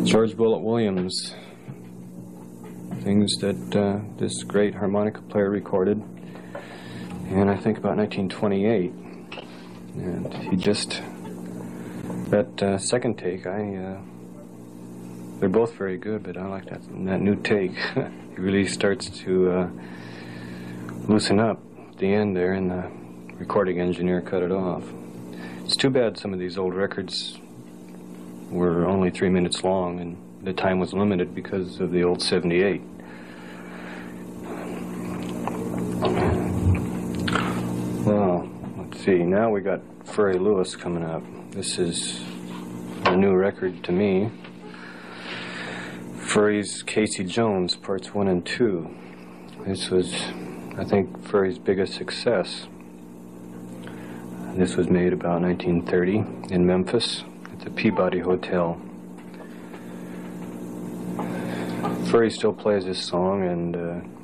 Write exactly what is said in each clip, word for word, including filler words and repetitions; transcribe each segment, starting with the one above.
George Bullitt Williams, things that uh, this great harmonica player recorded, and I think about nineteen twenty-eight. And he just, that uh, second take, I, uh, they're both very good, but I like that, that new take. He really starts to uh, loosen up at the end there, and the recording engineer cut it off. It's too bad some of these old records were only three minutes long, and the time was limited because of the old seventy-eight. Well, let's see, now we got Furry Lewis coming up. This is a new record to me. Furry's Casey Jones, parts one and two. This was, I think, Furry's biggest success. This was made about nineteen thirty in Memphis at the Peabody Hotel. Furry still plays this song, and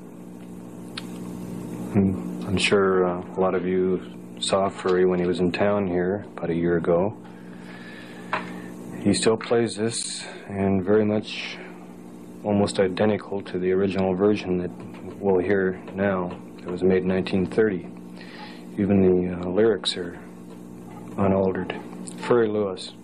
uh, I'm sure uh, a lot of you saw Furry when he was in town here about a year ago. He still plays this, and very much almost identical to the original version that we'll hear now. It was made in nineteen thirty. Even the uh, lyrics are unaltered. Furry Lewis.